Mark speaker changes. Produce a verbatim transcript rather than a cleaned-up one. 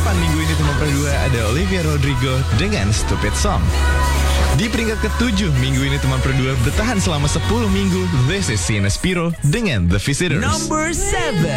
Speaker 1: delapan minggu ini teman Pro dua ada Olivia Rodrigo dengan Stupid Song. Di peringkat ketujuh minggu ini teman Pro dua bertahan selama sepuluh minggu. This is Sina Spiro dengan The Visitors.
Speaker 2: Number seven.